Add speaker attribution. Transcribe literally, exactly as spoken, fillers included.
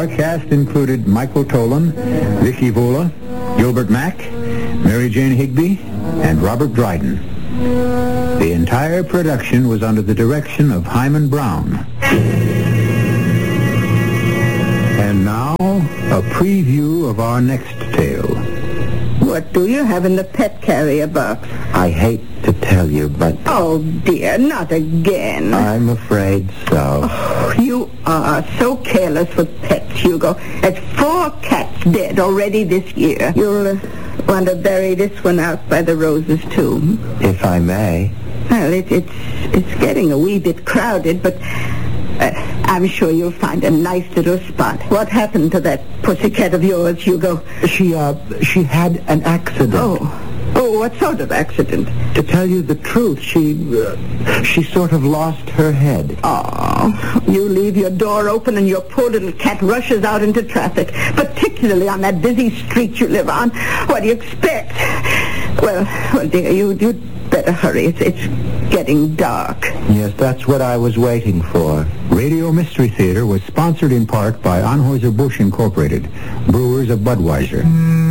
Speaker 1: Our cast included Michael Tolan, Vicki Vola, Gilbert Mack, Mary Jane Higby, and Robert Dryden. The entire production was under the direction of Hyman Brown. And now, a preview of our next tale.
Speaker 2: What do you have in the pet carrier box?
Speaker 3: I hate to tell you, but...
Speaker 2: Oh, dear, not again.
Speaker 3: I'm afraid so.
Speaker 2: Oh, you are so careless with pets, Hugo. There's four cats dead already this year. You'll uh, want to bury this one out by the roses, too.
Speaker 3: If I may.
Speaker 2: Well, it, it's, it's getting a wee bit crowded, but... Uh, I'm sure you'll find a nice little spot. What happened to that pussycat of yours, Hugo?
Speaker 3: She, uh, she had an accident.
Speaker 2: Oh. Oh, what sort of accident?
Speaker 3: To tell you the truth, she, uh, she sort of lost her head.
Speaker 2: Oh, you leave your door open and your poor little cat rushes out into traffic, particularly on that busy street you live on. What do you expect? Well, well, dear, you, you'd better hurry. It's, it's getting dark.
Speaker 3: Yes, that's what I was waiting for.
Speaker 1: Radio Mystery Theater was sponsored in part by Anheuser-Busch Incorporated, brewers of Budweiser.